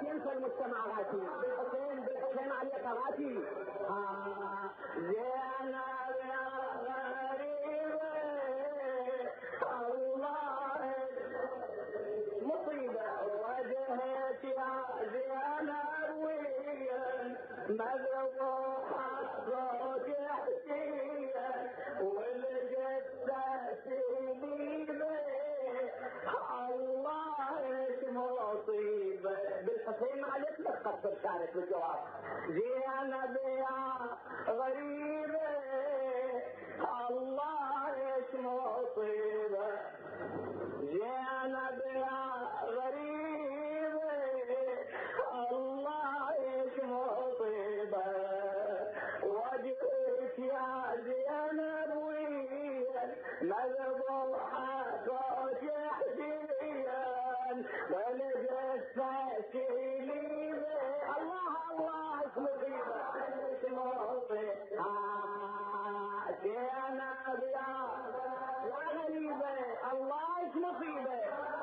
ينسى المجتمع غاتي بالحسين عليه قراتي. زينب يا غريبة الله مصيبة وجهت يا زينب وين مذبوحة صوت حسين والجثة سليمة الله ايش مصيبة. بالحسين ما عليك تقصر شارك بالجواب. زينب يا غريبة الله ايش مصيبة. زينب يا غريبة الله ايش مصيبة. وجهك يا زينب وين مذبوحة صوت حسين والجثة سليمة الله ايش مصيبة ايش مصيبة. زينب يا غريبة الله ايش مصيبة.